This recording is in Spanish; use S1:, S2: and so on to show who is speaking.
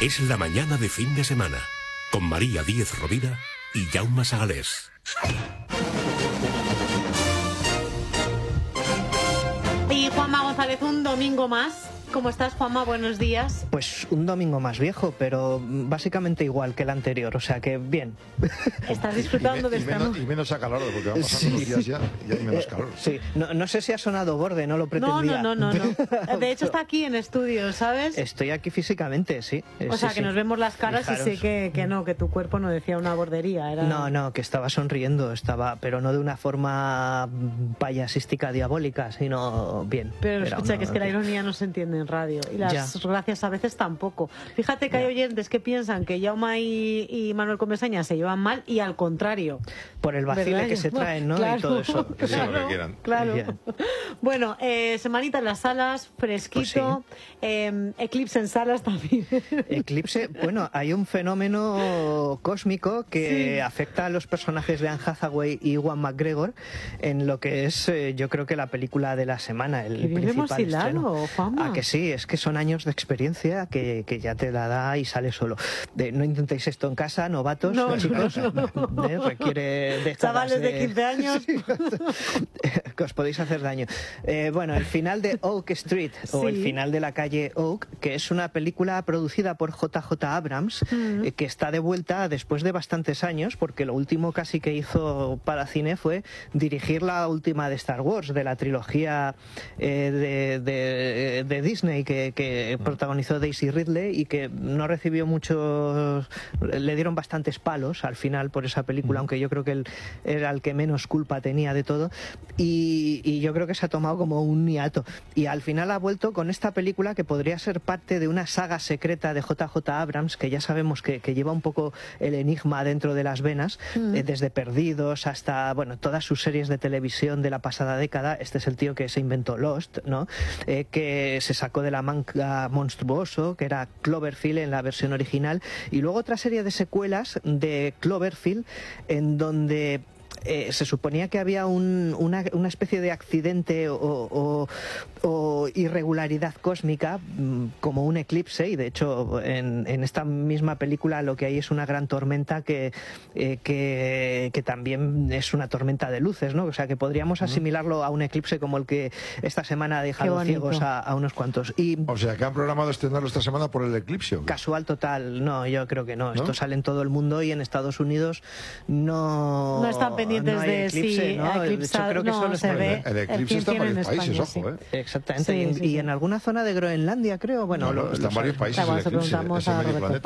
S1: Es la mañana de fin de semana, con María Díez Rovira y Jaume Sagalés.
S2: Y Juanma González, un domingo más. ¿Cómo estás, Juanma? Buenos días.
S3: Pues un domingo más viejo, pero básicamente igual que el anterior, o sea que bien.
S2: ¿Estás disfrutando de esta noche?
S4: Y menos acalorado, porque van pasando los días ya y hay menos calor.
S3: Sí, no sé si ha sonado borde, no lo pretendía.
S2: No. De hecho está aquí en estudio, ¿sabes?
S3: Estoy aquí físicamente, sí.
S2: O sea, que nos vemos las caras. Fijaros. Y sé que tu cuerpo no decía una bordería. Era...
S3: No, que estaba sonriendo, pero no de una forma payasística diabólica, sino bien.
S2: Pero escucha, que es que la ironía no se entiende en radio y las gracias a veces tampoco. Fíjate que hay oyentes que piensan que Jaume y Manuel Comesaña se llevan mal y al contrario.
S3: Por el vacile que se traen, ¿no?
S2: Claro,
S3: y todo eso.
S4: Que sea lo que quieran.
S2: Claro. Bueno, semanita en las salas, fresquito, pues sí. Eclipse en salas también.
S3: Eclipse, bueno, hay un fenómeno cósmico que afecta a los personajes de Anne Hathaway y Ewan McGregor en lo que es, yo creo que la película de la semana, el principal estreno.
S2: Juanma.
S3: Que sí, es que son años de experiencia que ya te la da y sale solo. No intentéis esto en casa, novatos, chicos. Requiere de
S2: chavales de 15 años.
S3: Sí, que os podéis hacer daño. Bueno, el final de Oak Street, o el final de la calle Oak, que es una película producida por J.J. Abrams, que está de vuelta después de bastantes años, porque lo último casi que hizo para cine fue dirigir la última de Star Wars, de la trilogía de Disney que protagonizó Daisy Ridley y que no recibió muchos, le dieron bastantes palos al final por esa película, aunque yo creo que él era el que menos culpa tenía de todo, y yo creo que se ha tomado como un hiato y al final ha vuelto con esta película que podría ser parte de una saga secreta de J.J. Abrams, que ya sabemos que lleva un poco el enigma dentro de las venas, desde Perdidos hasta, bueno, todas sus series de televisión de la pasada década. Este es el tío que se inventó Lost, ¿no? Que se sacó de la manga Monstruoso, que era Cloverfield en la versión original, y luego otra serie de secuelas de Cloverfield en donde se suponía que había una especie de accidente o irregularidad cósmica, como un eclipse, y de hecho en esta misma película lo que hay es una gran tormenta que también es una tormenta de luces, ¿no? O sea que podríamos asimilarlo a un eclipse como el que esta semana ha dejado ciegos a unos cuantos.
S4: O sea que han programado estrenarlo esta semana por el eclipse, ¿o qué? Casual
S3: total, no, yo creo que no. Esto sale en todo el mundo y en Estados Unidos no
S2: están pendientes de eclipse, ¿no?
S3: Yo creo que solo
S2: se ve.
S4: El eclipse está en varios países, ojo,
S3: Exactamente, y en alguna zona de Groenlandia, creo. Bueno,
S4: está en varios países el eclipse, es en medio planeta.